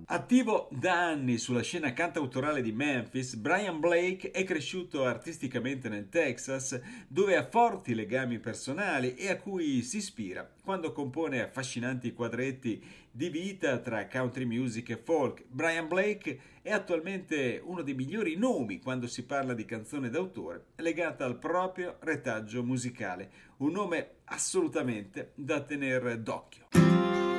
Attivo da anni sulla scena cantautorale di Memphis, Brian Blake è cresciuto artisticamente nel Texas, dove ha forti legami personali e a cui si ispira quando compone affascinanti quadretti di vita tra country music e folk. Brian Blake è attualmente uno dei migliori nomi quando si parla di canzone d'autore legata al proprio retaggio musicale, un nome assolutamente da tenere d'occhio.